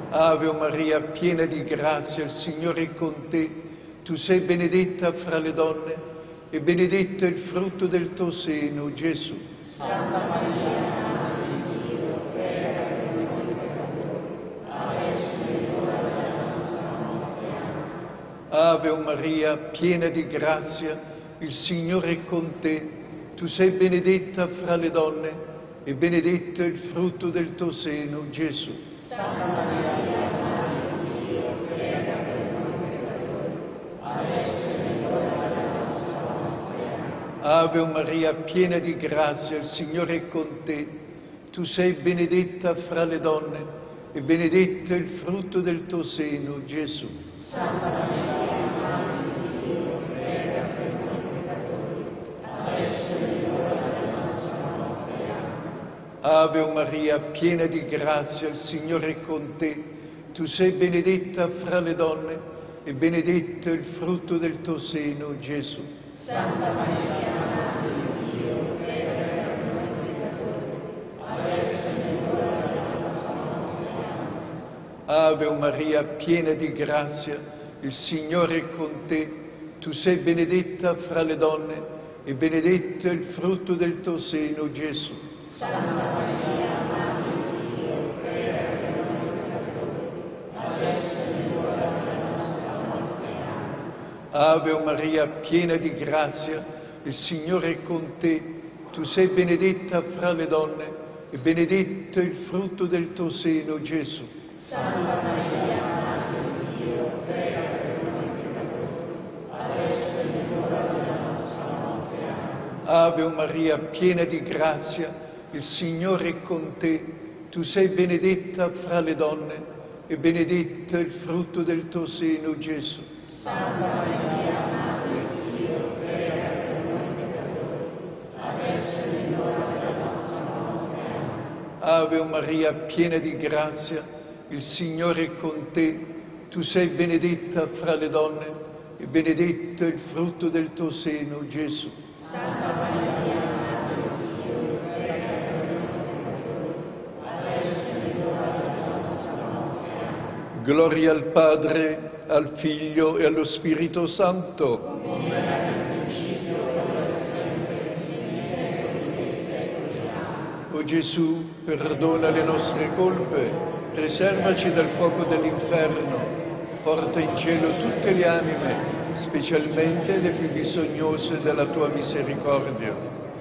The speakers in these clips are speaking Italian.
Ave Maria, piena di grazia, il Signore è con te. Tu sei benedetta fra le donne e benedetto è il frutto del tuo seno, Gesù. Santa Maria, Madre di Dio, prega per noi peccatori, adesso è l'ora della nostra morte. Amen. Ave Maria, piena di grazia, il Signore è con te. Tu sei benedetta fra le donne e benedetto è il frutto del tuo seno, Gesù. Santa Maria, Madre di Dio, prega per noi peccatori, adesso è l'ora della nostra morte. Amen. Ave Maria, piena di grazia, il Signore è con te. Tu sei benedetta fra le donne e benedetto è il frutto del tuo seno, Gesù. Santa Maria, Madre di Dio, prega per noi peccatori, adesso è l'ora della nostra morte. Amen. Ave Maria, piena di grazia, il Signore è con te. Tu sei benedetta fra le donne e benedetto è il frutto del tuo seno, Gesù. Santa Maria, Madre di Dio, prega per noi peccatori, adesso è l'ora della nostra morte. Amen. Ave Maria, piena di grazia, il Signore è con te. Tu sei benedetta fra le donne e benedetto è il frutto del tuo seno, Gesù. Santa Maria, Madre di Dio, prega per noi peccatori, adesso è l'ora della nostra morte. Amen. Ave Maria, piena di grazia, il Signore è con te. Tu sei benedetta fra le donne e benedetto è il frutto del tuo seno, Gesù. Santa Maria, Madre di Dio, prega per noi peccatori, adesso è l'ora della nostra morte. Amen. Ave Maria, piena di grazia, il Signore è con te. Tu sei benedetta fra le donne e benedetto è il frutto del tuo seno, Gesù. Santa Maria, Madre di Dio, prega per noi peccatori, adesso è l'ora della nostra morte. Amen. Ave Maria, piena di grazia, il Signore è con te. Tu sei benedetta fra le donne e benedetto è il frutto del tuo seno, Gesù. Santa Maria, Madre di Dio, prega per noi peccatori, adesso è l'ora della nostra morte. Amen. Gloria al Padre, al Figlio e allo Spirito Santo. Come era nel principio, ora e sempre, nei secoli dei secoli. Amen. O Gesù, perdona le nostre colpe, preservaci dal fuoco dell'inferno, porta in cielo tutte le anime, specialmente le più bisognose della tua misericordia.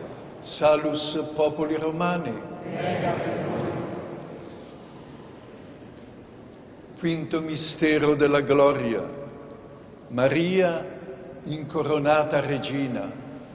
Salus popoli romani. Quinto mistero della gloria. Maria incoronata regina.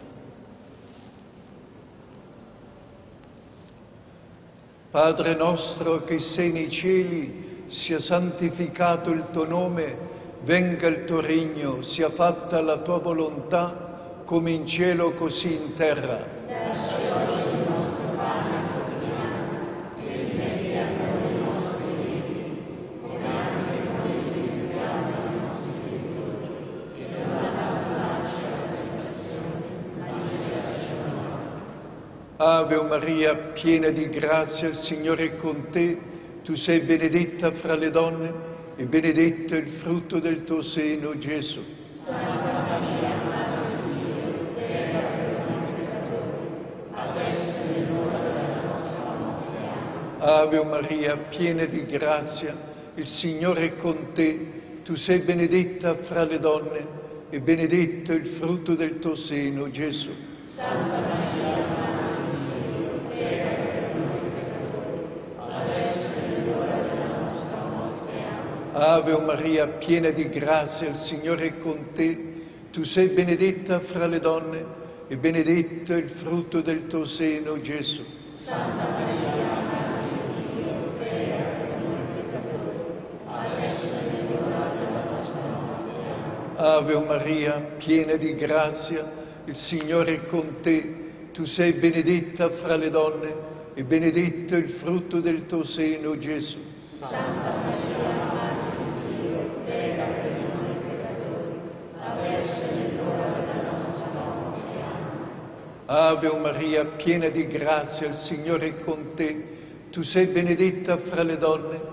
Padre nostro che sei nei cieli, sia santificato il tuo nome, venga il tuo regno, sia fatta la tua volontà, come in cielo così in terra. Dacci oggi il nostro pane quotidiano e rimetti a noi i nostri debiti, come anche noi rimettiamo ai nostri debitori, e non abbandonarci alla tentazione, ma liberaci dal male. Ave Maria, piena di grazia, il Signore è con te. Tu sei benedetta fra le donne e benedetto è il frutto del tuo seno, Gesù. Santa Maria, Madre di Dio, prega per noi peccatori, adesso è l'ora della nostra morte. Amen. Ave Maria, piena di grazia, il Signore è con te. Tu sei benedetta fra le donne e benedetto è il frutto del tuo seno, Gesù. Santa Maria, Madre di Dio, prega per noi peccatori, adesso è l'ora della nostra morte. Amen. Ave Maria, piena di grazia, il Signore è con te. Tu sei benedetta fra le donne e benedetto è il frutto del tuo seno, Gesù. Santa Maria, Madre di Dio, prega per noi peccatori, adesso è l'ora della nostra morte. Amen. Ave Maria, piena di grazia, il Signore è con te. Tu sei benedetta fra le donne e benedetto è il frutto del tuo seno, Gesù. Santa Maria, Madre di Dio, prega per noi peccatori, adesso è l'ora della nostra morte. Amen. Ave Maria, piena di grazia, il Signore è con te. Tu sei benedetta fra le donne